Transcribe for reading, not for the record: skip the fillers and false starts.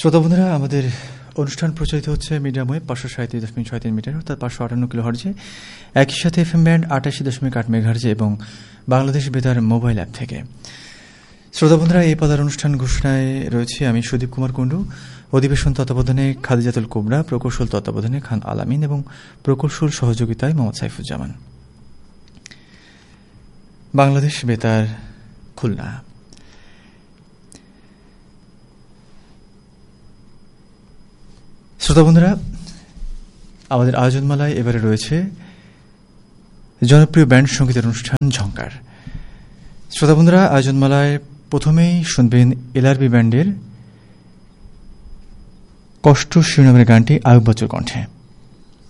শ্রোতা বন্ধুরা, আমাদের অনুষ্ঠান প্রচারিত হচ্ছে মিডিয়াম ওয়েভ 537.63 মিটার অর্থাৎ 558 কিলো হার্জে, একই সাথে এফএম ব্যান্ড 88.8 মেগাহার্জে এবং বাংলাদেশ বেতার মোবাইল অ্যাপ থেকে। শ্রোতা বন্ধুরা, এই পদার অনুষ্ঠান ঘোষণায় রয়েছে আমি সুদীপ কুমার কুণ্ডু, অধিবেশন তত্ত্বাবধানে খাদিজাতুল কুবরা, প্রকৌশল তত্ত্বাবধানে খান আলামিন এবং প্রকৌশল সহযোগিতায় মোহাম্মদ সাইফুজ্জামান। বাংলাদেশ বেতার খুলনা। শ্রোতা বন্ধুরা, আমাদের আয়োজনমালায় এবারে রয়েছে জনপ্রিয় ব্যান্ড সঙ্গীতের অনুষ্ঠান ঝংকার। শ্রোতা বন্ধুরা, আয়োজনমালায় প্রথমেই শুনবেন এলআরবি ব্যান্ডের কষ্ট শিরোনামের গানটি আয়ুব বচ্চর কণ্ঠে।